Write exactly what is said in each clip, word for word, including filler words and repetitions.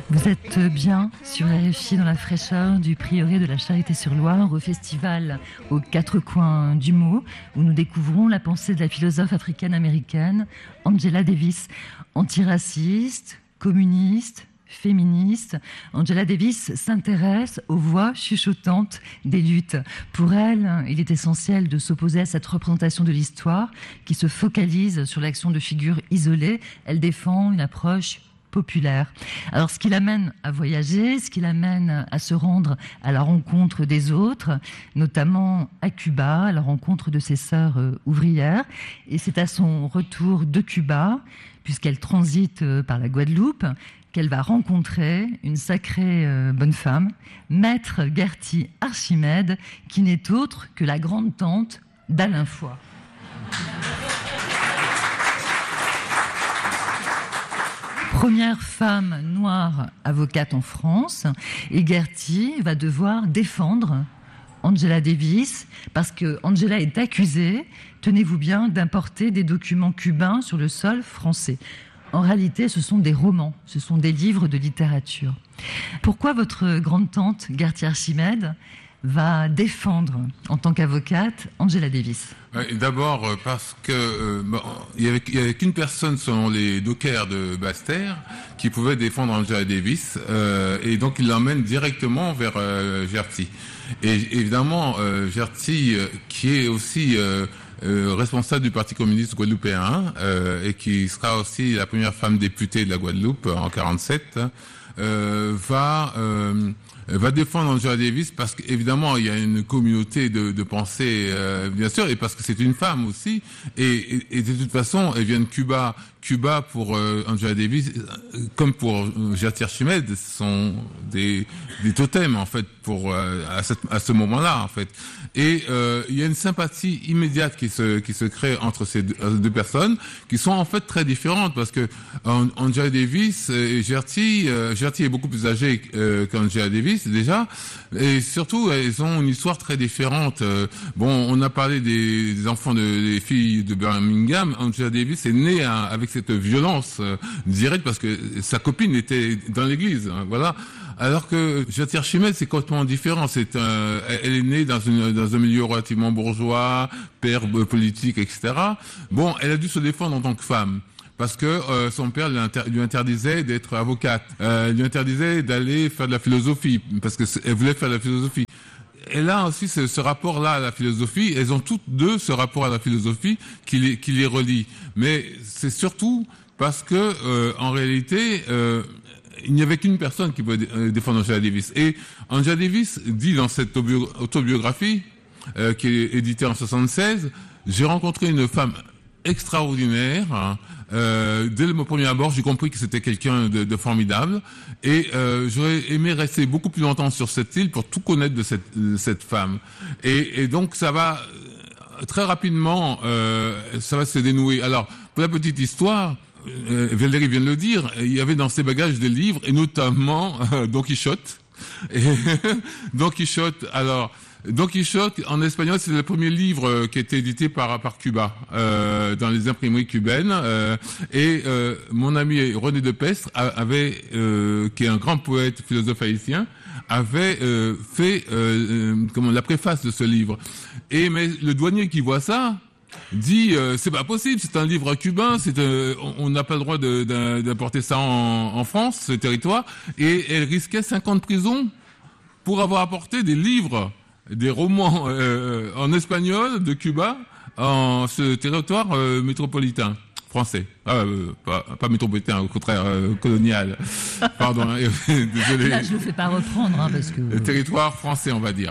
Vous êtes bien sur R F I dans la fraîcheur du prieuré de la Charité-sur-Loire au festival aux quatre coins du mot où nous découvrons la pensée de la philosophe africaine-américaine Angela Davis, antiraciste, communiste, féministe. Angela Davis s'intéresse aux voix chuchotantes des luttes. Pour elle, il est essentiel de s'opposer à cette représentation de l'histoire qui se focalise sur l'action de figures isolées. Elle défend une approche populaire. Alors, ce qui l'amène à voyager, ce qui l'amène à se rendre à la rencontre des autres, notamment à Cuba, à la rencontre de ses sœurs euh, ouvrières. Et c'est à son retour de Cuba, puisqu'elle transite euh, par la Guadeloupe, qu'elle va rencontrer une sacrée euh, bonne femme, Maître Gerty Archimède, qui n'est autre que la grande-tante d'Alain Foy. Première femme noire avocate en France, et Gerty va devoir défendre Angela Davis parce que Angela est accusée, tenez-vous bien, d'importer des documents cubains sur le sol français. En réalité, ce sont des romans, ce sont des livres de littérature. Pourquoi votre grande-tante Gerty Archimède va défendre, en tant qu'avocate, Angela Davis? D'abord parce que euh, bon, il n'y avait, avait qu'une personne selon les dockers de Basse-Terre qui pouvait défendre Angela Davis, euh, et donc il l'emmène directement vers euh, Gerty. Et évidemment, euh, Gerty, euh, qui est aussi euh, euh, responsable du Parti communiste guadeloupéen euh, et qui sera aussi la première femme députée de la Guadeloupe en quarante-sept, euh, va euh, va défendre Angela Davis parce qu'évidemment il y a une communauté de, de pensée euh, bien sûr, et parce que c'est une femme aussi, et, et, et de toute façon elle vient de Cuba. Cuba pour euh, Angela Davis, comme pour euh, Gerty Archimède, sont des, des totems en fait pour euh, à, cette, à ce moment-là en fait. Et euh, il y a une sympathie immédiate qui se qui se crée entre ces deux, deux personnes qui sont en fait très différentes parce que euh, Angela Davis et Gerty, euh, Gerty est beaucoup plus âgée euh, qu'Angela Davis déjà, et surtout elles ont une histoire très différente. Euh, bon, on a parlé des, des enfants de, des filles de Birmingham. Angela Davis est née à, avec cette violence euh, directe parce que sa copine était dans l'église, hein, voilà. Alors que Gerty Archimède, c'est complètement différent. C'est un, elle est née dans une dans un milieu relativement bourgeois, père politique, et cetera. Bon, elle a dû se défendre en tant que femme. Parce que euh, son père lui, inter- lui interdisait d'être avocate, euh, lui interdisait d'aller faire de la philosophie, parce que elle voulait faire de la philosophie. Elle a aussi ce, ce rapport-là à la philosophie. Elles ont toutes deux ce rapport à la philosophie qui les, qui les relie. Mais c'est surtout parce que, euh, en réalité, euh, il n'y avait qu'une personne qui pouvait dé- défendre Angela Davis. Et Angela Davis dit dans cette autobio- autobiographie, euh, qui est éditée en soixante-seize, j'ai rencontré une femme extraordinaire. Hein. Euh, dès le premier abord, j'ai compris que c'était quelqu'un de, de formidable, et euh, j'aurais aimé rester beaucoup plus longtemps sur cette île pour tout connaître de cette, de cette femme. Et, et donc ça va très rapidement, euh, ça va se dénouer. Alors, pour la petite histoire, euh, Valérie vient de le dire, il y avait dans ses bagages des livres, et notamment euh, Don Quichotte. Et Don Quichotte, alors. Don Quichotte, en espagnol, c'est le premier livre euh, qui a été édité par par Cuba, euh, dans les imprimeries cubaines. Euh, et euh, mon ami René de Pestre avait, euh, qui est un grand poète, philosophe haïtien, avait euh, fait euh, euh, comment la préface de ce livre. Et mais le douanier qui voit ça dit euh, c'est pas possible, c'est un livre cubain, c'est euh, on n'a pas le droit de, de, d'apporter ça en, en France, ce territoire. Et elle risquait cinquante prisons pour avoir apporté des livres, des romans euh, en espagnol de Cuba en ce territoire euh, métropolitain français. Ah, euh, pas, pas métropolitain, au contraire euh, colonial. Pardon, hein, désolé. Là, je ne le fais pas reprendre, hein, parce que... Le territoire français, on va dire.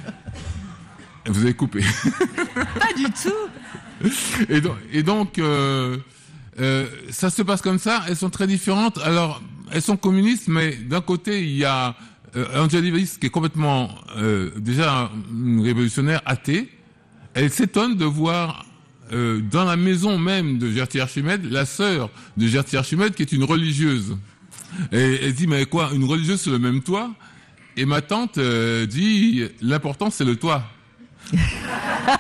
Vous avez coupé. Pas du tout. Et donc, et donc euh, euh, ça se passe comme ça. Elles sont très différentes. Alors, elles sont communistes, mais d'un côté, il y a euh, Angela Davis qui est complètement euh, déjà une révolutionnaire athée. Elle s'étonne de voir euh, dans la maison même de Gerty Archimède la sœur de Gerty Archimède qui est une religieuse. Et elle dit mais quoi, une religieuse sur le même toit? Et ma tante euh, dit l'important c'est le toit.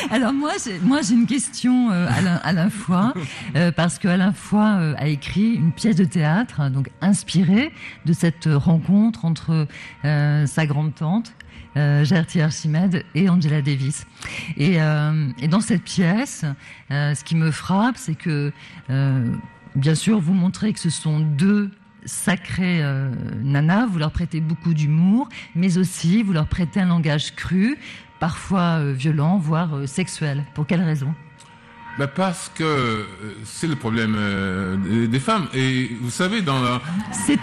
Alors moi, j'ai, moi, j'ai une question euh, Alain, Alain Foy, euh, parce que Alain Foy euh, a écrit une pièce de théâtre, hein, donc inspirée de cette rencontre entre euh, sa grande-tante, euh, Gertie Archimède, et Angela Davis. Et, euh, et dans cette pièce, euh, ce qui me frappe, c'est que, euh, bien sûr, vous montrez que ce sont deux sacrées euh, nanas, vous leur prêtez beaucoup d'humour, mais aussi vous leur prêtez un langage cru, parfois euh, violent, voire euh, sexuel. Pour quelle raison ? Ben parce que euh, c'est le problème euh, des femmes. Et vous savez, dans la... C'est-à-dire ?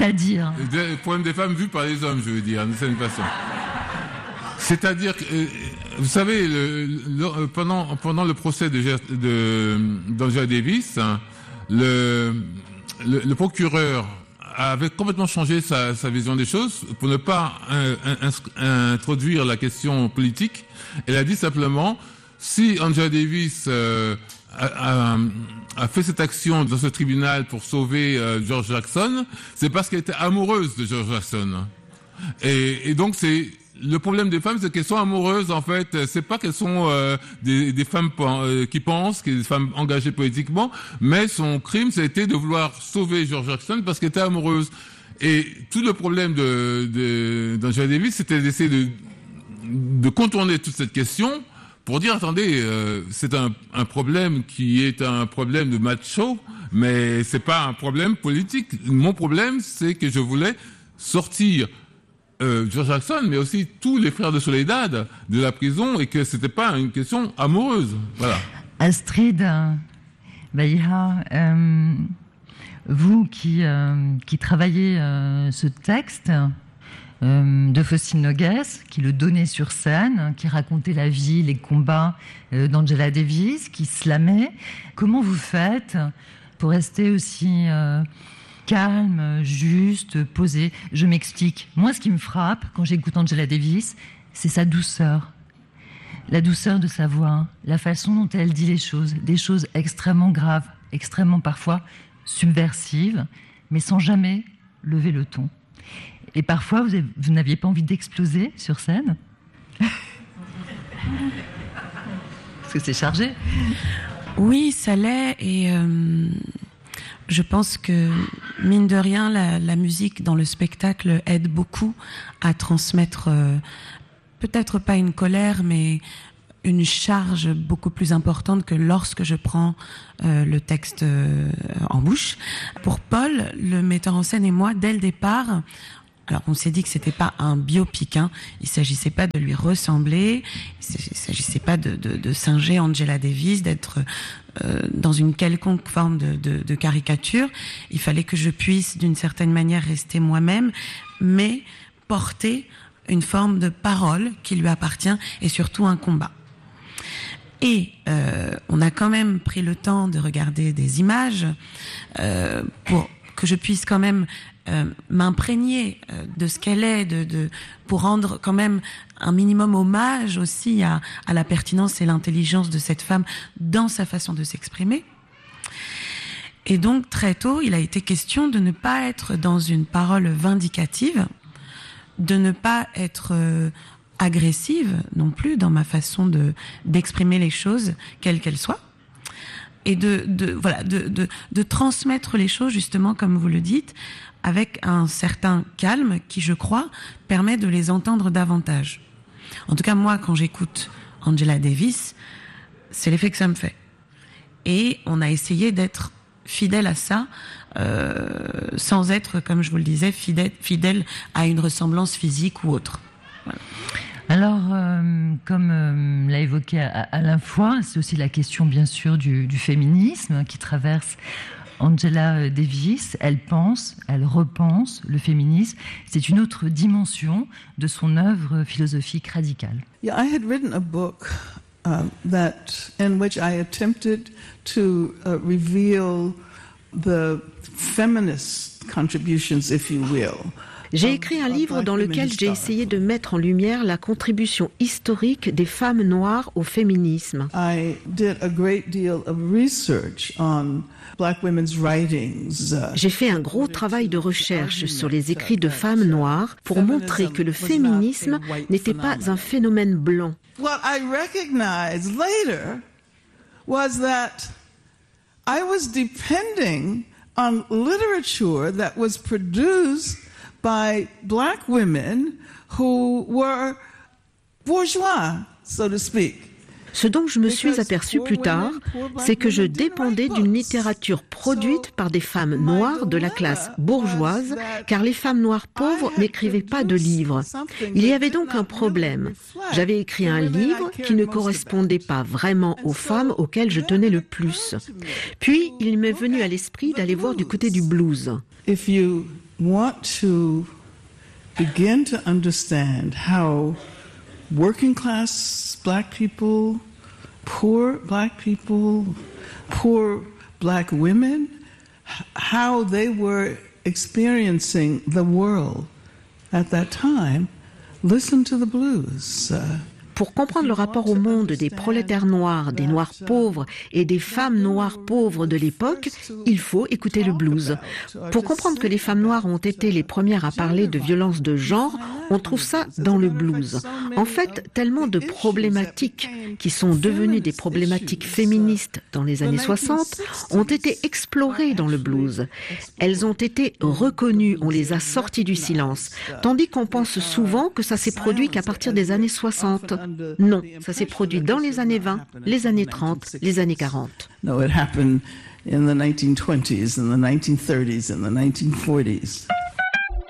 Le problème des femmes vu par les hommes, je veux dire, d'une certaine façon. C'est-à-dire que, euh, vous savez, le, le, pendant, pendant le procès de, de, d'Angela Davis, hein, le, le, le procureur avait complètement changé sa, sa vision des choses pour ne pas un, un, un, introduire la question politique. Elle a dit simplement, si Angela Davis euh, a, a, a fait cette action dans ce tribunal pour sauver euh, George Jackson, c'est parce qu'elle était amoureuse de George Jackson. Et, et donc c'est le problème des femmes, c'est qu'elles sont amoureuses, en fait. C'est pas qu'elles sont euh, des, des femmes euh, qui pensent, des femmes engagées politiquement, mais son crime, c'était de vouloir sauver George Jackson parce qu'elle était amoureuse. Et tout le problème de, de, d'Angela Davis, c'était d'essayer de, de contourner toute cette question pour dire, attendez, euh, c'est un, un problème qui est un problème de macho, mais c'est pas un problème politique. Mon problème, c'est que je voulais sortir Euh, George Jackson, mais aussi tous les frères de Soledad de la prison, et que c'était pas une question amoureuse. Voilà. Astrid Baïha, euh, vous qui, euh, qui travaillez euh, ce texte euh, de Faustine Noguès, qui le donnait sur scène, qui racontait la vie, les combats euh, d'Angela Davis, qui slamait, comment vous faites pour rester aussi... Euh, calme, juste, posé. Je m'explique. Moi, ce qui me frappe quand j'écoute Angela Davis, c'est sa douceur. La douceur de sa voix, la façon dont elle dit les choses, des choses extrêmement graves, extrêmement parfois subversives, mais sans jamais lever le ton. Et parfois, vous, avez, vous n'aviez pas envie d'exploser sur scène ? Parce que c'est chargé. Oui, ça l'est, et... Euh... Je pense que, mine de rien, la, la musique dans le spectacle aide beaucoup à transmettre, euh, peut-être pas une colère, mais une charge beaucoup plus importante que lorsque je prends euh, le texte euh, en bouche. Pour Paul, le metteur en scène et moi, dès le départ... Alors, on s'est dit que c'était pas un biopic, hein. Il s'agissait pas de lui ressembler, il s'agissait pas de, de, de singer Angela Davis, d'être euh, dans une quelconque forme de, de, de caricature. Il fallait que je puisse, d'une certaine manière, rester moi-même, mais porter une forme de parole qui lui appartient et surtout un combat. Et euh, on a quand même pris le temps de regarder des images euh, pour que je puisse quand même Euh, m'imprégner euh, de ce qu'elle est, de, de, pour rendre quand même un minimum hommage aussi à, à la pertinence et l'intelligence de cette femme dans sa façon de s'exprimer. Et donc très tôt, il a été question de ne pas être dans une parole vindicative, de ne pas être euh, agressive non plus dans ma façon de, d'exprimer les choses, quelles qu'elles soient. Et de, de, voilà, de, de, de transmettre les choses, justement, comme vous le dites, avec un certain calme qui, je crois, permet de les entendre davantage. En tout cas, moi, quand j'écoute Angela Davis, c'est l'effet que ça me fait. Et on a essayé d'être fidèle à ça, euh, sans être, comme je vous le disais, fidèle, fidèle à une ressemblance physique ou autre. Voilà. Alors, euh, comme euh, l'a évoqué Alain Foy, c'est aussi la question, bien sûr, du, du féminisme qui traverse Angela Davis. Elle pense, elle repense le féminisme. C'est une autre dimension de son œuvre philosophique radicale. Yeah, I had written a book uh, that in which I attempted to uh, reveal the feminist contributions, if you will, J'ai écrit un livre dans lequel j'ai essayé de mettre en lumière la contribution historique des femmes noires au féminisme. J'ai fait un gros travail de recherche sur les écrits de femmes noires pour montrer que le féminisme n'était pas un phénomène blanc. What I recognized later was that I was depending on literature that was produced by black women who were bourgeois, so to speak. Ce dont je me suis aperçu plus tard, c'est que je dépendais d'une littérature produite par des femmes noires de la classe bourgeoise, car les femmes noires pauvres n'écrivaient pas de livres. Il y avait donc un problème. J'avais écrit un livre qui ne correspondait pas vraiment aux femmes auxquelles je tenais le plus. Puis, il m'est venu à l'esprit d'aller voir du côté du blues. If you want to begin to understand how working class black people, poor black people, poor black women, how they were experiencing the world at that time, listen to the blues. Uh, Pour comprendre le rapport au monde des prolétaires noirs, des noirs pauvres et des femmes noires pauvres de l'époque, il faut écouter le blues. Pour comprendre que les femmes noires ont été les premières à parler de violence de genre, on trouve ça dans le blues. En fait, tellement de problématiques qui sont devenues des problématiques féministes dans les années soixante ont été explorées dans le blues. Elles ont été reconnues, on les a sorties du silence, tandis qu'on pense souvent que ça s'est produit qu'à partir des années soixante. Non, ça s'est produit dans les années vingt, les années trente, les années quarante. No, it happened in the nineteen twenties, in the nineteen thirties, in the nineteen forties.